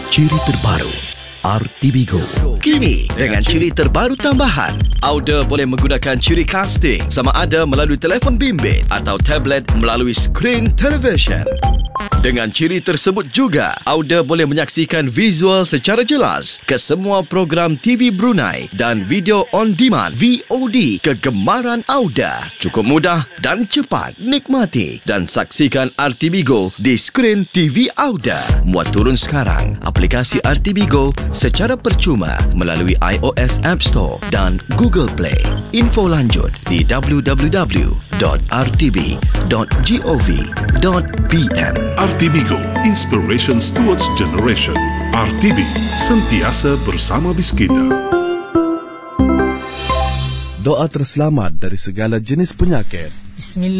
Ciri terbaru RTB Go. Kini dengan ciri terbaru tambahan, Auda boleh menggunakan ciri casting sama ada melalui telefon bimbit atau tablet melalui skrin televisyen. Dengan ciri tersebut juga, Auda boleh menyaksikan visual secara jelas ke semua program TV Brunei dan video on demand VOD kegemaran Auda. Cukup mudah dan cepat nikmati dan saksikan RTB Go di skrin TV Auda. Muat turun sekarang aplikasi RTB Go secara percuma melalui iOS App Store dan Google Play. Info lanjut di www.rtb.gov.pm. RTB Go, Inspirations Towards Generation. RTB, sentiasa bersama Biskita. Doa terselamat dari segala jenis penyakit. Bismillah.